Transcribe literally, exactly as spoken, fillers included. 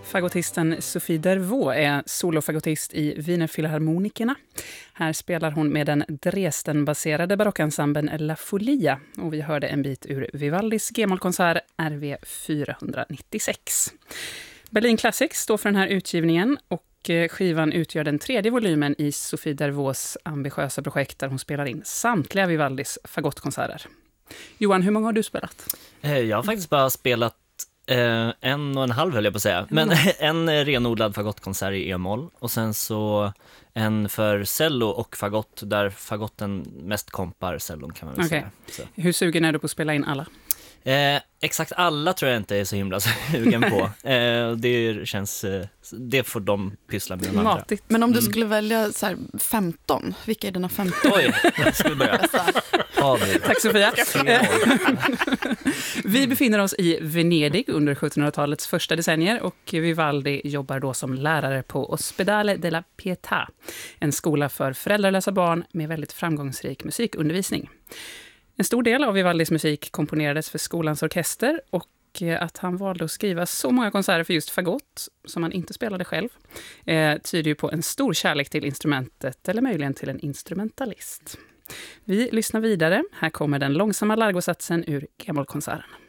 Fagottisten Sophie Dervaux är solofagotist i Wienerfilharmonikerna. Här spelar hon med den Dresden-baserade barockensemblen La Folia och vi hörde en bit ur Vivaldis G-mollkonsert R V fyrahundranittiosex. Berlin Classics står för den här utgivningen och skivan utgör den tredje volymen i Sophie Dervaux ambitiösa projekt där hon spelar in samtliga Vivaldis fagottkonserter. Johan, hur många har du spelat? Jag har faktiskt bara spelat eh, en och en halv höll jag på att säga. Men mm. en renodlad fagottkonsert i e-moll och sen så en för cello och fagott där fagotten mest kompar cellon kan man väl okay. säga. Så. Hur sugen är du på att spela in alla? Eh, exakt alla tror jag inte är så himla sugen på. Eh, det känns, eh, det får de pyssla med de andra. Men om du skulle mm. välja så här femton, vilka är dina femton? Oj, jag skulle börja. Ja, tack Sofia. Vi befinner oss i Venedig under sjuttonhundratalets första decennier och Vivaldi jobbar då som lärare på Ospedale della Pietà, en skola för föräldralösa barn med väldigt framgångsrik musikundervisning. En stor del av Vivaldis musik komponerades för skolans orkester och att han valde att skriva så många konserter för just fagott som han inte spelade själv eh, tyder ju på en stor kärlek till instrumentet eller möjligen till en instrumentalist. Vi lyssnar vidare. Här kommer den långsamma largosatsen ur G-mollkonserten.